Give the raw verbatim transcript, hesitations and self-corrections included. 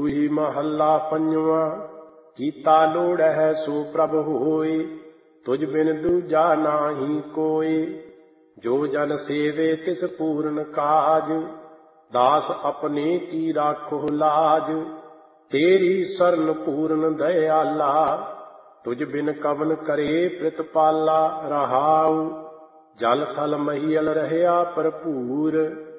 सूही महला पंजवा। कीता लोड़ है सो प्रभ होए, तुझ बिन दूजा नाही कोय। जो जन सेवे तिस पूर्ण काज, दास अपने की राखो लाज। तेरी शरण पूर्ण दयाला, तुझ बिन कवन करे प्रतिपाला। रहाऊ जल थल महियल रहया भरपूर,